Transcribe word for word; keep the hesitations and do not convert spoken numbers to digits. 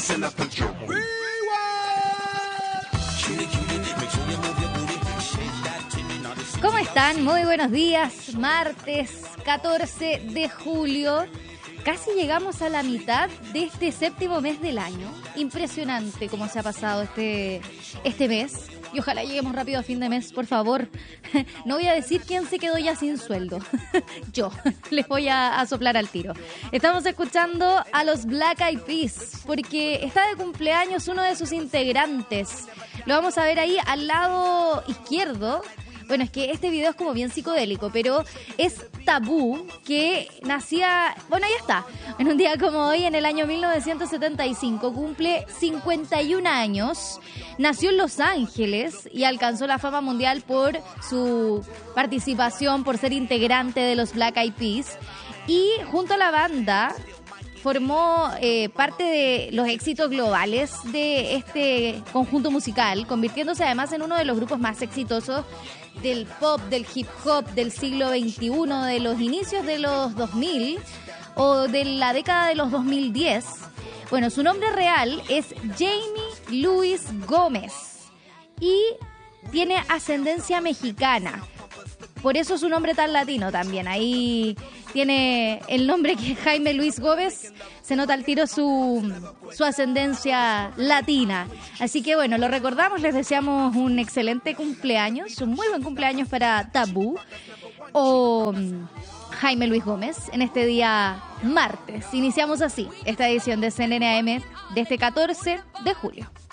¿Cómo están? Muy buenos días. Martes catorce de julio. Casi llegamos a la mitad de este séptimo mes del año. Impresionante cómo se ha pasado este, este mes. Y ojalá lleguemos rápido a fin de mes, por favor. No voy a decir quién se quedó ya sin sueldo. Yo. Les voy a, a soplar al tiro. Estamos escuchando a los Black Eyed Peas porque está de cumpleaños uno de sus integrantes. Lo vamos a ver ahí al lado izquierdo. Bueno, es que este video es como bien psicodélico, pero es Tabú, que nacía, bueno, ahí está, en un día como hoy, en el año mil novecientos setenta y cinco, cumple cincuenta y un años, nació en Los Ángeles y alcanzó la fama mundial por su participación, por ser integrante de los Black Eyed Peas, y junto a la banda formó eh, parte de los éxitos globales de este conjunto musical, convirtiéndose además en uno de los grupos más exitosos del pop, del hip hop del siglo veintiuno, de los inicios de los dos mil o de la década de los dos mil diez. Bueno, su nombre real es Jamie Luis Gómez y tiene ascendencia mexicana. Por eso su nombre tan latino también. Ahí tiene el nombre que es Jaime Luis Gómez. Se nota al tiro su, su ascendencia latina. Así que bueno, lo recordamos. Les deseamos un excelente cumpleaños. Un muy buen cumpleaños para Tabú o Jaime Luis Gómez en este día martes. Iniciamos así esta edición de C N N A M de este catorce de julio.